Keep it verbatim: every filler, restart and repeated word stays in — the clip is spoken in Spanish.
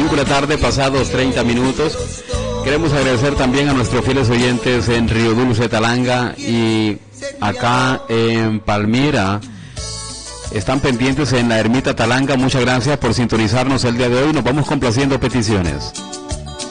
cinco de la tarde, pasados treinta minutos. Queremos agradecer también a nuestros fieles oyentes en Río Dulce, Talanga y acá en Palmira. Están pendientes en la Ermita Talanga. Muchas gracias por sintonizarnos el día de hoy. Nos vamos complaciendo peticiones.